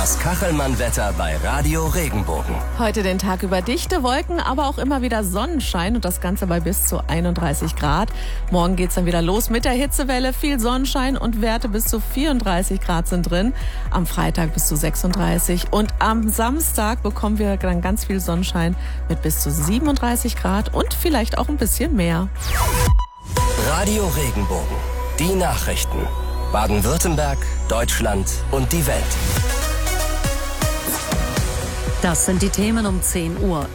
Das Kachelmann-Wetter bei Radio Regenbogen. Heute den Tag über dichte Wolken, aber auch immer wieder Sonnenschein und das Ganze bei bis zu 31 Grad. Morgen geht's dann wieder los mit der Hitzewelle, viel Sonnenschein und Werte bis zu 34 Grad sind drin. Am Freitag bis zu 36 und am Samstag bekommen wir dann ganz viel Sonnenschein mit bis zu 37 Grad und vielleicht auch ein bisschen mehr. Radio Regenbogen. Die Nachrichten. Baden-Württemberg, Deutschland und die Welt. Das sind die Themen um 10 Uhr.